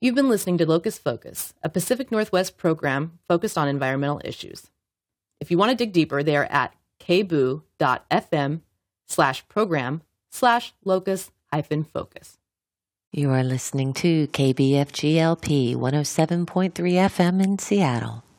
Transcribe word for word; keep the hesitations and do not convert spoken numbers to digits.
You've been listening to Locust Focus, a Pacific Northwest program focused on environmental issues. If you want to dig deeper, they are at kboo.fm slash program slash locust hyphen focus. You are listening to K B F G L P one oh seven point three F M in Seattle.